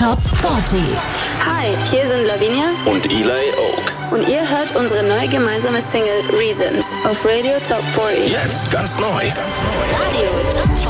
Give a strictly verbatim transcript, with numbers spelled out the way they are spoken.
Top vierzig. Hi, hier sind Lavinia und Eli Oaks. Und ihr hört unsere neue gemeinsame Single Reasons auf Radio Top vierzig. Jetzt ganz neu. Radio Top vierzig.